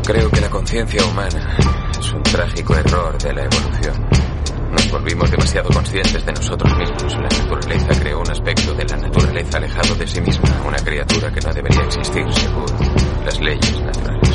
Creo que la conciencia humana es un trágico error de la evolución. Nos volvimos demasiado conscientes de nosotros mismos. La naturaleza creó un aspecto de la naturaleza alejado de sí misma, una criatura que no debería existir según las leyes naturales.